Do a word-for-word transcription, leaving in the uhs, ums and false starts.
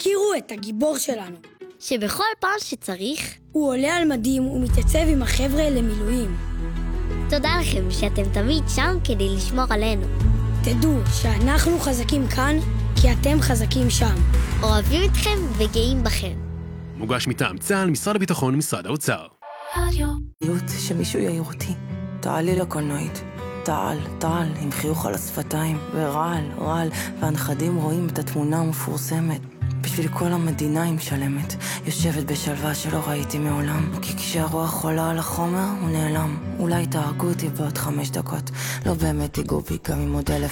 הכירו את הגיבור שלנו. שבכל פעם שצריך, הוא עולה על מדים ומתייצב עם החבר'ה למילואים. תודה לכם שאתם תמיד שם כדי לשמור עלינו. תדעו שאנחנו חזקים כאן, כי אתם חזקים שם. אוהבים אתכם וגאים בכם. מוגש מטעם צה"ל, משרד הביטחון ומשרד האוצר. יוט שמישהו יעיר אותי. תעלי לקולנועית. תעל, תעל, עם חיוך על השפתיים, ורעל, רעל, והנכדים רואים את התמונה המפורסמת. בשביל כל המדינה היא משלמת, יושבת בשלווה שלא ראיתי מעולם, כי כשהרוח עולה על החומר הוא נעלם. אולי תהרגו אותי בעוד חמש דקות, לא באמת תיגעו בי גם עם עוד אלף